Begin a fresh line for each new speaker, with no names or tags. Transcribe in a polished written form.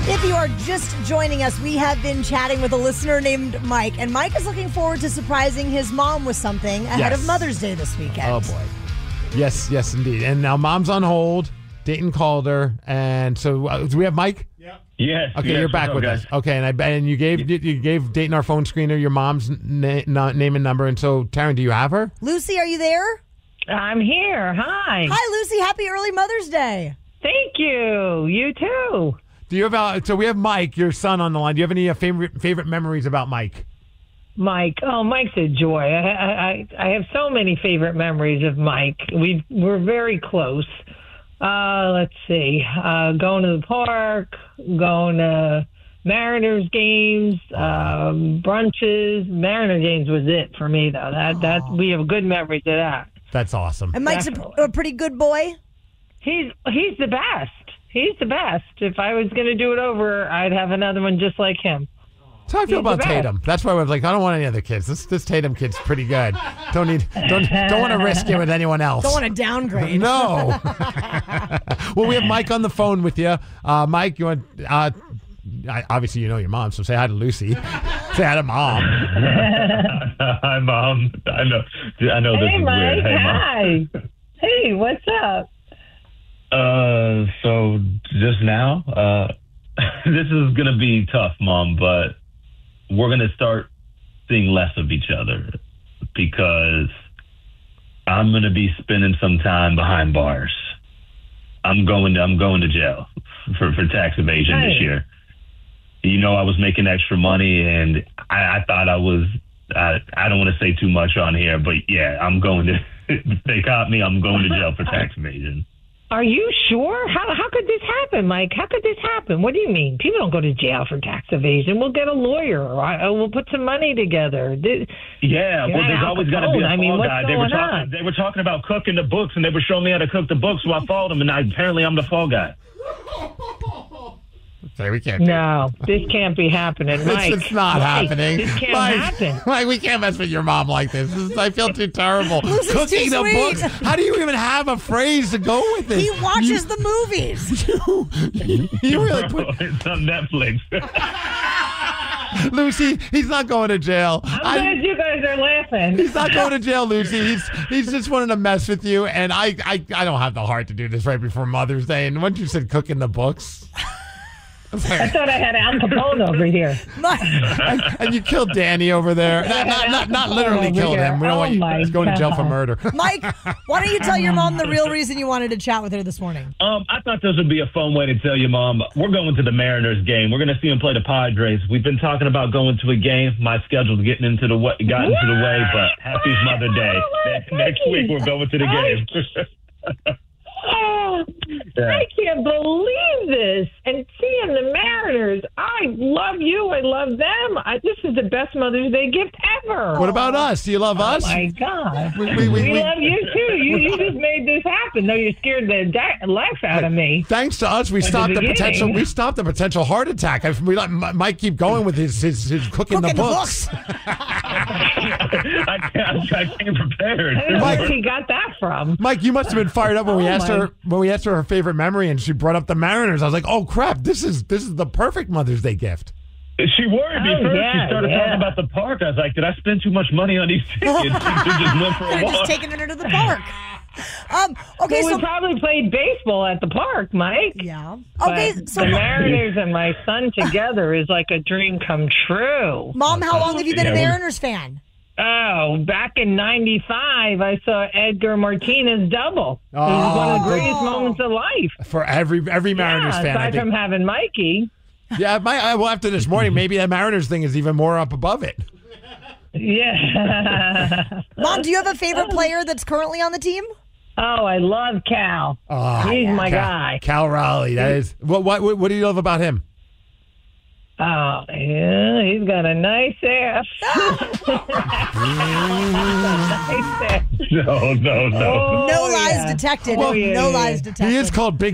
If you are just joining us, we have been chatting with a listener named Mike, and Mike is looking forward to surprising his mom with something ahead of Mother's Day this weekend.
Oh, boy. Yes, indeed. And now Mom's on hold. Dayton called her, and so do we have Mike?
Yeah.
Yes.
Okay, you're back with us. Okay, and you gave Dayton, our phone screener, your mom's name and number, and so Taryn, do you have her?
Lucy, are you there?
I'm here. Hi.
Hi, Lucy. Happy early Mother's Day.
Thank you. You too.
Do you have so we have Mike, your son, on the line. Do you have any favorite memories about Mike?
Mike. Oh, Mike's a joy. I have so many favorite memories of Mike. We're very close. Let's see. Going to the park, going to Mariners games, brunches. Mariner games was it for me, though. That we have good memories of that.
That's awesome.
And Mike's a pretty good boy?
He's the best. He's the best. If I was going to do it over, I'd have another one just like him.
That's how I feel about Tatum. That's why I was like, I don't want any other kids. This Tatum kid's pretty good. Don't want to risk it with anyone else.
Don't want to downgrade.
No. Well, we have Mike on the phone with you. Mike, you want? Obviously, you know your mom, so say hi to Lucy. Say hi to Mom.
Hi, Mom. I know this is
Mike,
weird. Hey,
hi.
Mom.
Hey, what's up?
So just now, this is gonna be tough, Mom, but we're gonna start seeing less of each other because I'm gonna be spending some time behind bars. I'm going to jail for tax evasion this year. You know, I was making extra money, and I thought I was. I don't want to say too much on here, but yeah, I'm going to. If they caught me, I'm going to jail for tax evasion.
Are you sure? How could this happen, Mike? How could this happen? What do you mean? People don't go to jail for tax evasion. We'll get a lawyer. Or we'll put some money together.
Yeah, well, there's always got to be a fall guy.
On?
They were talking about cooking the books, and they were showing me how to cook the books, so I followed them, and apparently I'm the fall guy.
Say we can't.
No, this can't be happening, Mike.
It's not happening.
This can't happen.
Mike, we can't mess with your mom like this. I feel too terrible. Cooking
too
the
sweet.
books. How do you even have a phrase to go with it?
He watches the movies.
You really put
It's on Netflix.
Lucy. He's not going to jail.
I'm glad you guys are laughing.
He's not going to jail, Lucy. He's just wanting to mess with you, and I don't have the heart to do this right before Mother's Day. And once you said cooking the books.
I thought I had Al Capone over here.
And you killed Danny over there. Not literally killed him. We don't want you he's going to jail for murder.
Mike, why don't you tell your mom the real reason you wanted to chat with her this morning?
I thought this would be a fun way to tell you, Mom. We're going to the Mariners game. We're going to see them play the Padres. We've been talking about going to a game. My schedule's gotten into the way, but happy Mother's Day. Next week we're going to the game.
Oh, I can't believe this. And seeing the Mariners, I love you. I love them. This is the best Mother's Day gift ever.
What about us? Do you love us?
Oh, my God.
We
love you, too. You just made this happen, though you scared the life out of me.
Thanks to us, we stopped the potential. We stopped the potential heart attack. We let Mike keep going with his cooking the books.
I came prepared.
I don't know where he got that from.
Mike, you must have been fired up when we asked her her favorite memory, and she brought up the Mariners. I was like, "Oh crap! This is the perfect Mother's Day gift."
She worried me first.
Yeah,
she started talking about the park. I was like, "Did I spend too much money on these tickets?" She just went for a
They're
walk.
just taking her to the park. Okay,
Well,
so
we probably played baseball at the park, Mike.
yeah. Okay,
But
so
the Mariners and my son together is like a dream come true.
Mom, how long have you been a
Yeah.
Mariners fan?
Oh, back in '95, I saw Edgar Martinez double. It was one of the greatest moments of life.
For every Mariners fan, I
aside
think.
from having Mikey.
Yeah, well, after this morning, maybe that Mariners thing is even more up above it.
Yeah.
Mom, do you have a favorite player that's currently on the team?
Oh, I love Cal.
Oh,
He's my guy.
Cal Raleigh. That is. What do you love about him?
Oh, yeah, he's got a nice ass.
No.
Oh,
No lies
yeah.
detected.
Oh, yeah,
no
yeah.
lies detected.
He is called Big